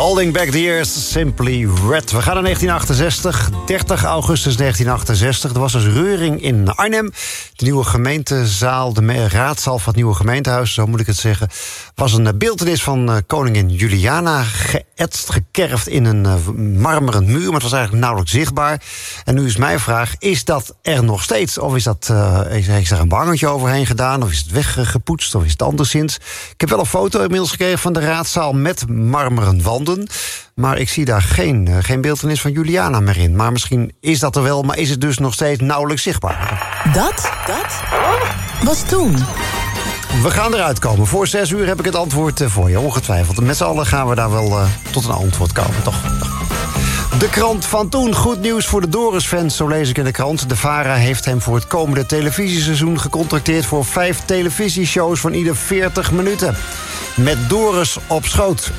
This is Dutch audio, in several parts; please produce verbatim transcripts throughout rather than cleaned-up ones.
Holding Back the Years, Simply Red. We gaan naar negentien achtenzestig, dertig augustus negentien achtenzestig. Er was dus reuring in Arnhem. De nieuwe gemeentezaal, de raadzaal van het nieuwe gemeentehuis, zo moet ik het zeggen, was een beeltenis van koningin Juliana, geëtst, gekerfd in een marmeren muur, maar het was eigenlijk nauwelijks zichtbaar. En nu is mijn vraag, is dat er nog steeds? Of is, dat, uh, is er een behangetje overheen gedaan? Of is het weggepoetst? Of is het anderszins? Ik heb wel een foto inmiddels gekregen van de raadzaal met marmeren wanden. Maar ik zie daar geen, uh, geen beeltenis van Juliana meer in. Maar misschien is dat er wel, maar is het dus nog steeds nauwelijks zichtbaar. Dat, dat was toen. We gaan eruit komen. Voor zes uur heb ik het antwoord voor je, ongetwijfeld. En met z'n allen gaan we daar wel uh, tot een antwoord komen, toch? De krant van toen. Goed nieuws voor de Doris-fans, zo lees ik in de krant. De VARA heeft hem voor het komende televisieseizoen gecontracteerd voor vijf televisieshows van ieder veertig minuten. Met Doris op schoot.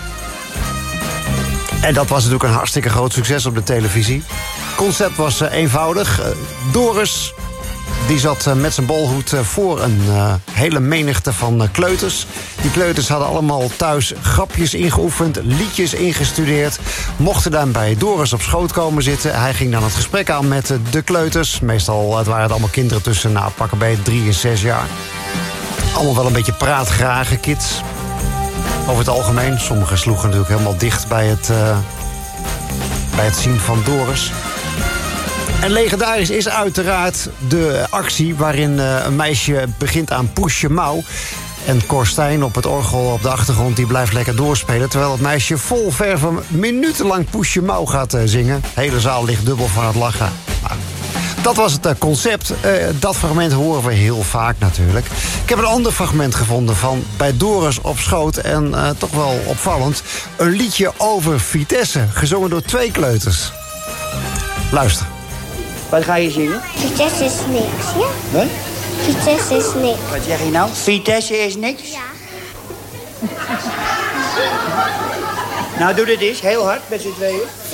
En dat was natuurlijk een hartstikke groot succes op de televisie. Het concept was uh, eenvoudig. Uh, Doris, die zat uh, met zijn bolhoed uh, voor een uh, hele menigte van uh, kleuters. Die kleuters hadden allemaal thuis grapjes ingeoefend, liedjes ingestudeerd. Mochten dan bij Doris op schoot komen zitten. Hij ging dan het gesprek aan met uh, de kleuters. Meestal het waren het allemaal kinderen tussen, nou, pakken bij drie en zes jaar. Allemaal wel een beetje praatgrage kids. Over het algemeen. Sommigen sloegen natuurlijk helemaal dicht bij het, uh, bij het zien van Doris. En legendarisch is uiteraard de actie waarin uh, een meisje begint aan Poesje Mouw. En Cor Stijn op het orgel op de achtergrond die blijft lekker doorspelen. Terwijl het meisje vol verve minutenlang Poesje Mouw gaat uh, zingen. De hele zaal ligt dubbel van het lachen. Nou, dat was het uh, concept. Uh, dat fragment horen we heel vaak natuurlijk. Ik heb een ander fragment gevonden van bij Doris op schoot. En uh, toch wel opvallend. Een liedje over Vitesse. Gezongen door twee kleuters. Luister. Wat ga je zingen? Vitesse is niks, ja? Wat? Vitesse is niks. Wat zeg je nou? Vitesse is niks? Ja. Nou, doe dit eens, heel hard, met z'n tweeën.